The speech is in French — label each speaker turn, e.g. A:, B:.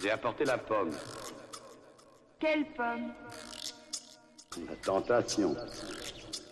A: J'ai apporté la pomme.
B: Quelle pomme?
A: La tentation.